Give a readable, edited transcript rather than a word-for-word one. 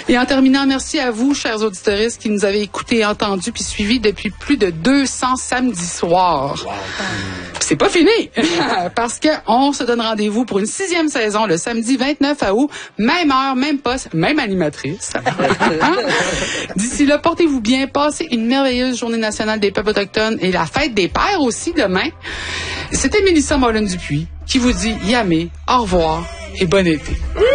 Et en terminant, merci à vous, chers auditeurs, qui nous avez écoutés, entendus puis suivis depuis plus de 200 samedis soirs. Wow. C'est pas fini, parce que on se donne rendez-vous pour une 6e saison le samedi 29 août, même heure, même poste, même animatrice. D'ici là, portez-vous bien, passez une merveilleuse journée nationale des peuples autochtones et la fête des pères aussi demain. C'était Mélissa Mollin-Dupuis qui vous dit Yamé, au revoir et bon été.